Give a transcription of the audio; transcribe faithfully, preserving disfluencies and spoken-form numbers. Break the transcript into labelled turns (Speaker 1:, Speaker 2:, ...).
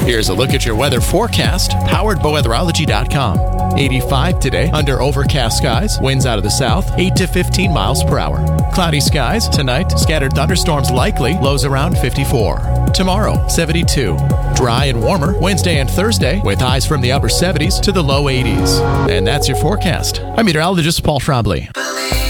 Speaker 1: Here's a look at your weather forecast, powered by weatherology dot com. eighty-five today, under overcast skies, winds out of the south, eight to fifteen miles per hour. Cloudy skies tonight, scattered thunderstorms likely, lows around fifty-four. Tomorrow, seventy-two. Dry and warmer Wednesday and Thursday, with highs from the upper seventies to the low eighties. And that's your forecast. I'm meteorologist Paul Trombley.